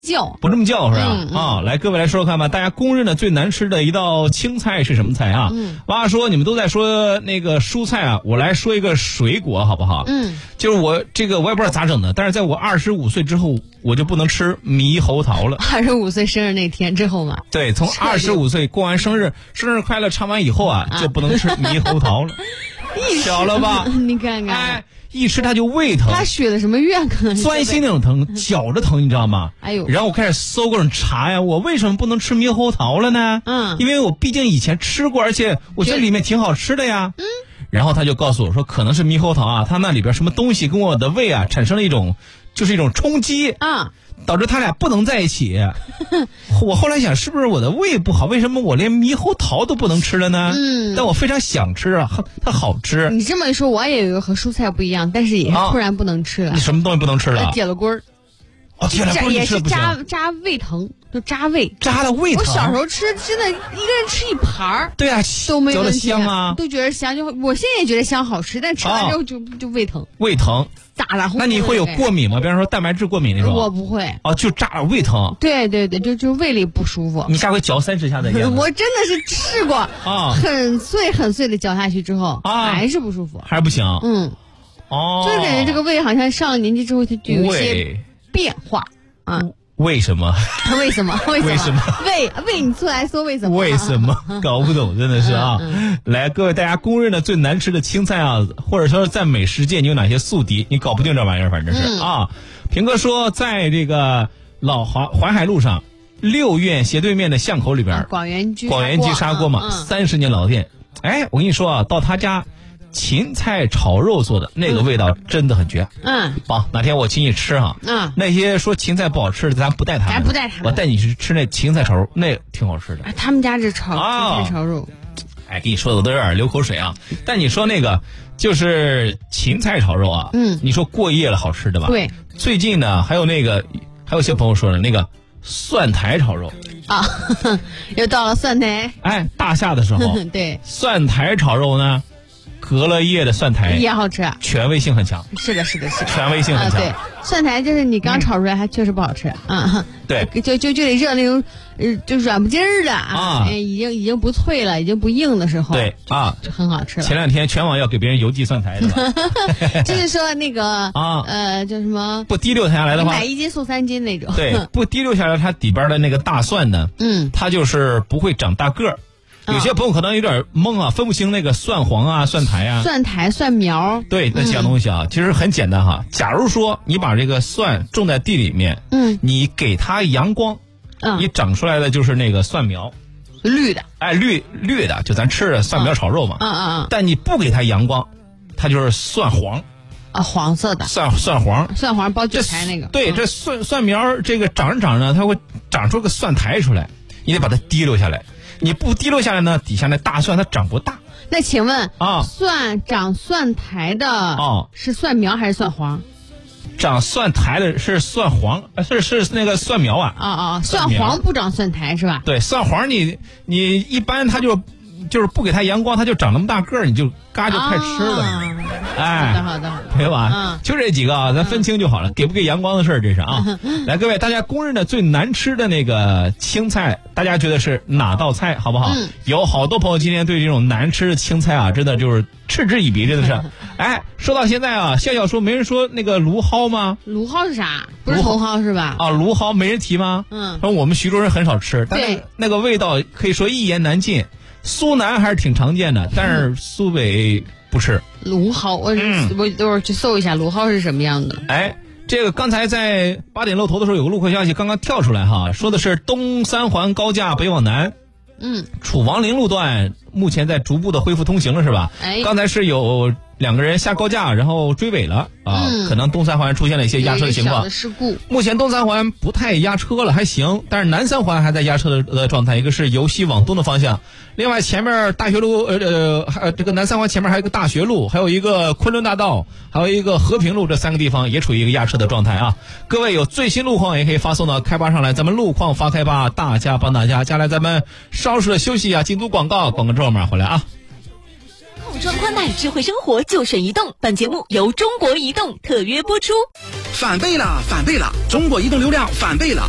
叫， 不这么叫是吧？来，各位来说说看吧，大家公认的最难吃的一道青菜是什么菜啊？娃娃说你们都在说那个蔬菜啊，我来说一个水果好不好？就是我也不知道咋整的，但是在我25岁之后，我就不能吃猕猴桃了。 25岁生日那天之后嘛？ 对，从25岁过完生日快乐唱完以后啊，就不能吃猕猴桃了。小了吧？ 你看看， 哎，一吃它就胃疼。 他许了什么愿？可能钻心那种疼，绞着疼，你知道吗？ 哎呦！ 然后我开始搜各种查呀，我为什么不能吃猕猴桃了呢？因为我毕竟以前吃过，而且我觉得里面挺好吃的呀。然后他就告诉我说，可能是猕猴桃啊，它那里边什么东西跟我的胃啊产生了一种冲击啊。导致他俩不能在一起。我后来想，是不是我的胃不好？为什么我连猕猴桃都不能吃了呢？但我非常想吃啊，它好吃。 你这么一说，我也有一个和蔬菜不一样，但是也是突然不能吃了。 你什么东西不能吃了？ 铁了棍儿。 铁了棍儿也是扎胃疼，就扎胃。 扎了胃疼。 我小时候吃真的，一个人吃一盘儿。 对啊， 都没问题。 香啊， 都觉得香，我现在也觉得香好吃，但吃完之后就胃疼。 胃疼。 咋了？ 那你会有过敏吗？比方说蛋白质过敏那种？ 我不会。 就扎了胃疼。 对，就胃里不舒服。 你下回嚼30下再咽。 我真的是试过很碎的嚼下去之后还是不舒服， 还是不行。 就是感觉这个胃好像上了年纪之后它就有些变化啊。 为什么？ 为什么？胃，你出来说为什么？ 为什么？搞不懂，真的是啊！来，各位大家公认的最难吃的青菜啊，或者说在美食界你有哪些宿敌？你搞不定这玩意儿，反正是啊。平哥说，在这个老淮海路上6院斜对面的巷口里边， 广元居砂锅嘛，30年老店。哎，我跟你说啊，到他家。芹菜炒肉做的那个味道真的很绝。好，哪天我请你吃哈。那些说芹菜不好吃的，咱不带他们。我带你去吃那芹菜炒肉，那挺好吃的。 他们家这芹菜炒肉， 哎，跟你说的我都有点流口水啊。但你说那个就是芹菜炒肉啊，你说过夜了好吃的吧？ 对。 最近呢，还有些朋友说的那个蒜苔炒肉啊，又到了蒜苔。 哎，大夏的时候， 对， 蒜苔炒肉呢。隔了夜的蒜苔也好吃， 权威性很强。 是的， 权威性很强。 对，蒜苔就是你刚炒出来还确实不好吃对， 就得热那种就软不筋儿的已经不脆了，已经不硬的时候， 对就很好吃了。 前2天全网要给别人邮寄蒜苔的吧？ 就是说那个叫什么不滴溜下来的话， 买1斤送3斤那种。 对，不滴溜下来，它底边的那个大蒜呢，它就是不会长大个儿。有些朋友可能有点懵啊，分不清那个蒜黄啊、蒜苔啊、 蒜苔、蒜苗。 对，那几样东西啊，其实很简单哈。假如说你把这个蒜种在地里面，你给它阳光，你长出来的就是那个蒜苗， 绿的， 哎，绿的，就咱吃的蒜苗炒肉嘛。但你不给它阳光，它就是蒜黄。 黄色的蒜黄包韭菜那个。 对，这蒜苗这个长着呢，它会长出个蒜苔出来，你得把它滴溜下来。你不滴溜下来呢，底下那大蒜它长不大。 那请问长蒜苔的是蒜苗还是蒜黄？ 长蒜苔的是蒜黄，是那个蒜苗啊。 蒜黄不长蒜苔是吧？ 对，蒜黄你一般它就是不给它阳光，它就长那么大个儿，你就嘎就快吃了。哎， 好的， 对吧？就这几个啊，咱分清就好了。给不给阳光的事儿，这是啊。来，各位，大家公认的最难吃的那个青菜，大家觉得是哪道菜，好不好？有好多朋友今天对这种难吃的青菜啊，真的就是嗤之以鼻，真的是。哎，说到现在啊，笑说没人说那个芦蒿吗？ 芦蒿是啥？不是茼蒿是吧？ 芦蒿没人提吗？我们徐州人很少吃，但是那个味道可以说一言难尽。苏南还是挺常见的，但是苏北不吃芦蒿。我等会儿去搜一下芦蒿是什么样的。 哎，这个刚才在8点露头的时候有个路况消息刚刚跳出来哈，说的是东三环高架北往南，楚王陵路段目前在逐步的恢复通行了是吧？刚才是有2个人下高架然后追尾了可能东三环出现了一些压车的情况。 事故目前东三环不太压车了，还行，但是南三环还在压车的状态，一个是由西往东的方向，另外前面大学路这个南三环前面还有一个大学路，还有一个昆仑大道，还有一个和平路，这3个地方也处于一个压车的状态啊。各位有最新路况也可以发送到开吧上来，咱们路况发开吧，大家帮大家。接下来咱们稍事的休息啊，进度广告之后马上回来啊。 后装宽带智慧生活就选移动，本节目由中国移动特约播出。 返倍了！中国移动流量返倍了！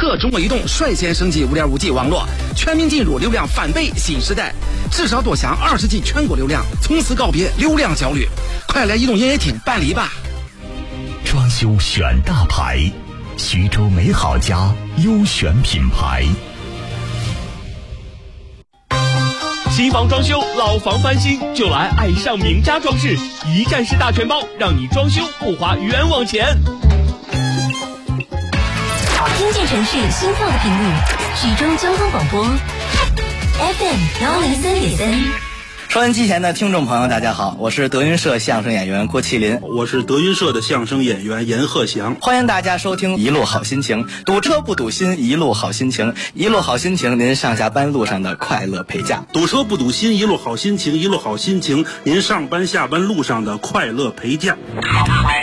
可中国移动率先升级 5.5G 网络，全面进入流量翻倍新时代，至少多享20G 全国流量，从此告别流量焦虑。快来移动营业厅办理吧！ 装修选大牌，徐州美好家优选品牌。 新房装修，老房翻新，就来爱上名家装饰，一站式大全包，让你装修不花冤枉钱。 听见城市心跳的频率，徐州交通广播 FM 103.3。 收音机前的听众朋友，大家好，我是德云社相声演员郭麒麟， 我是德云社的相声演员阎鹤祥。 欢迎大家收听一路好心情，堵车不堵心，一路好心情，一路好心情，您上下班路上的快乐陪驾。 堵车不堵心，一路好心情，一路好心情，您上班下班路上的快乐陪驾。